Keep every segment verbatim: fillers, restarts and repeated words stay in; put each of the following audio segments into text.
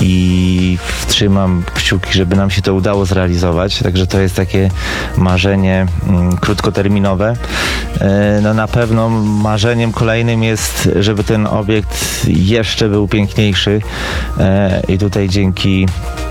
i trzymam kciuki, żeby nam się to udało zrealizować. Także to jest takie marzenie mm, krótkoterminowe. E, no na pewno marzeniem kolejnym jest, żeby ten obiekt jeszcze był piękniejszy e, i tutaj dzięki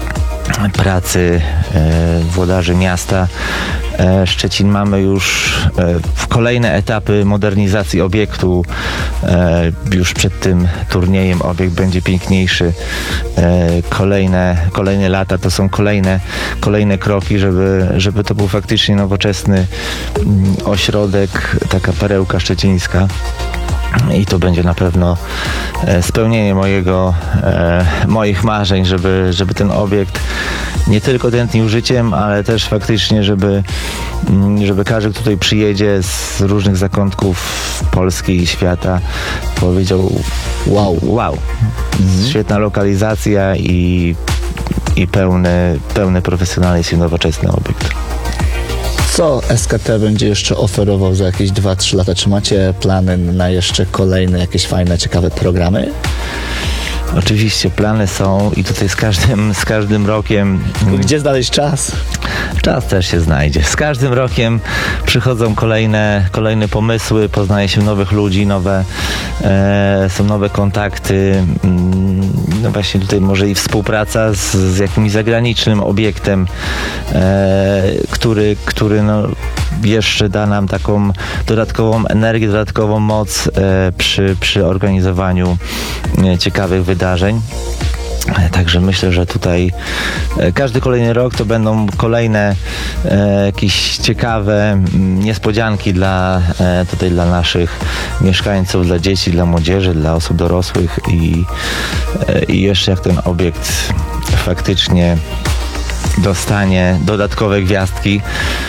pracy e, włodarzy miasta e, Szczecin mamy już e, kolejne etapy modernizacji obiektu. E, już przed tym turniejem obiekt będzie piękniejszy. E, kolejne, kolejne lata to są kolejne, kolejne kroki, żeby, żeby to był faktycznie nowoczesny mm, ośrodek, taka perełka szczecińska. I to będzie na pewno e, spełnienie mojego, e, moich marzeń, żeby, żeby ten obiekt nie tylko tętnił życiem, ale też faktycznie, żeby, mm, żeby każdy, kto tutaj przyjedzie z różnych zakątków Polski i świata, powiedział wow, wow, mhm. Świetna lokalizacja i, i pełny, pełny profesjonalizm i nowoczesny obiekt. Co S K T będzie jeszcze oferował za jakieś dwa trzy lata? Czy macie plany na jeszcze kolejne jakieś fajne, ciekawe programy? Oczywiście plany są i tutaj z każdym, z każdym rokiem... Gdzie znaleźć czas? Czas też się znajdzie. Z każdym rokiem przychodzą kolejne, kolejne pomysły, poznaje się nowych ludzi, nowe, e, są nowe kontakty. No właśnie tutaj może i współpraca z, z jakimś zagranicznym obiektem, e, który, który no jeszcze da nam taką dodatkową energię, dodatkową moc e, przy, przy organizowaniu e, ciekawych wydarzeń. Także myślę, że tutaj każdy kolejny rok to będą kolejne e, jakieś ciekawe m, niespodzianki dla, e, tutaj dla naszych mieszkańców, dla dzieci, dla młodzieży, dla osób dorosłych i, e, i jeszcze jak ten obiekt faktycznie dostanie dodatkowe gwiazdki,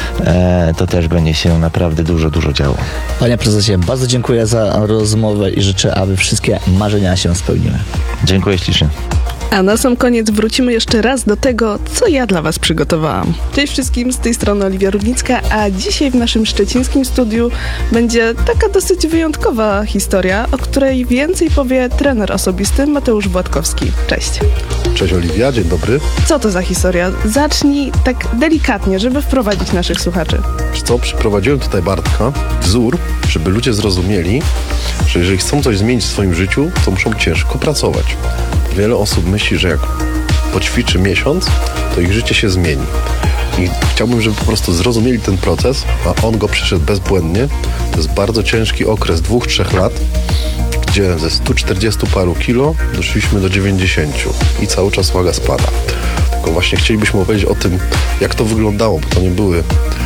e, to też będzie się naprawdę dużo, dużo działo. Panie prezesie, bardzo dziękuję za rozmowę i życzę, aby wszystkie marzenia się spełniły. Dziękuję ślicznie. A na sam koniec wrócimy jeszcze raz do tego, co ja dla Was przygotowałam. Cześć wszystkim, z tej strony Oliwia Rudnicka, a dzisiaj w naszym szczecińskim studiu będzie taka dosyć wyjątkowa historia, o której więcej powie trener osobisty Mateusz Władkowski. Cześć. Cześć Oliwia, dzień dobry. Co to za historia? Zacznij tak delikatnie, żeby wprowadzić naszych słuchaczy. Wiesz co, przyprowadziłem tutaj Bartka, wzór, żeby ludzie zrozumieli, że jeżeli chcą coś zmienić w swoim życiu, to muszą ciężko pracować. Wiele osób myśli, że jak poćwiczy miesiąc, to ich życie się zmieni. I chciałbym, żeby po prostu zrozumieli ten proces, a on go przeszedł bezbłędnie. To jest bardzo ciężki okres dwóch, trzech lat, gdzie ze stu czterdziestu paru kilo doszliśmy do dziewięćdziesięciu i cały czas waga spada. Tylko właśnie chcielibyśmy opowiedzieć o tym, jak to wyglądało, bo to nie były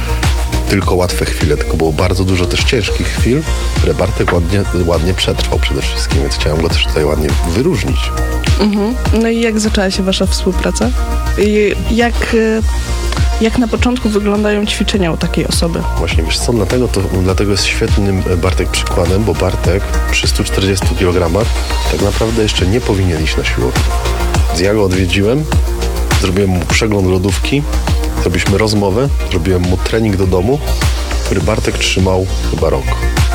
tylko łatwe chwile, tylko było bardzo dużo też ciężkich chwil, które Bartek ładnie, ładnie przetrwał przede wszystkim, więc chciałem go też tutaj ładnie wyróżnić. Mhm. No i jak zaczęła się Wasza współpraca? I jak, jak na początku wyglądają ćwiczenia u takiej osoby? Właśnie, wiesz co, dlatego, to, dlatego jest świetnym Bartek przykładem, bo Bartek przy stu czterdziestu kilogramach tak naprawdę jeszcze nie powinien iść na siłownię. Więc ja go odwiedziłem, zrobiłem mu przegląd lodówki, zrobiliśmy rozmowę, zrobiłem mu trening do domu, który Bartek trzymał chyba rok.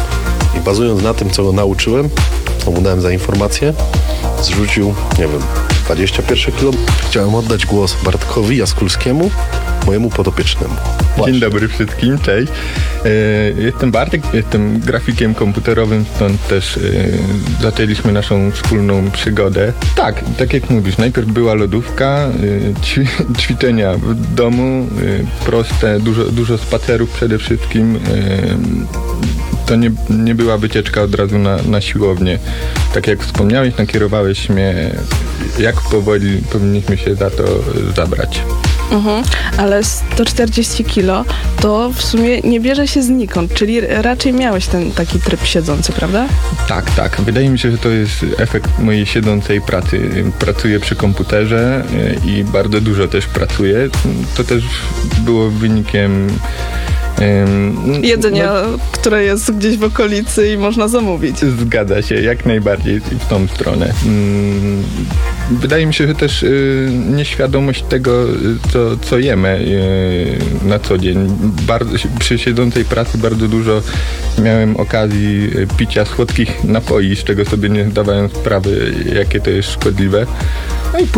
I bazując na tym, co go nauczyłem, co mu dałem za informację, zrzucił, nie wiem, dwadzieścia pierwsze kilo. Chciałem oddać głos Bartkowi Jaskulskiemu, mojemu podopiecznemu. Właśnie. Dzień dobry wszystkim, cześć. Jestem Bartek, jestem grafikiem komputerowym, stąd też zaczęliśmy naszą wspólną przygodę. Tak, tak jak mówisz, najpierw była lodówka, ćwi- ćwiczenia w domu, proste, dużo, dużo spacerów przede wszystkim. To nie, nie była wycieczka od razu na, na siłownię. Tak jak wspomniałeś, nakierowałeś mnie, jak powoli powinniśmy się za to zabrać. Mhm, ale sto czterdzieści kilo to w sumie nie bierze się znikąd, czyli raczej miałeś ten taki tryb siedzący, prawda? Tak, tak. Wydaje mi się, że to jest efekt mojej siedzącej pracy. Pracuję przy komputerze i bardzo dużo też pracuję. To też było wynikiem Um, jedzenia, no, które jest gdzieś w okolicy i można zamówić. Zgadza się, jak najbardziej w tą stronę. Um, wydaje mi się, że też y, nieświadomość tego, co, co jemy y, na co dzień. Bardzo, przy siedzącej pracy bardzo dużo miałem okazji picia słodkich napoi, z czego sobie nie zdawałem sprawy, jakie to jest szkodliwe. No i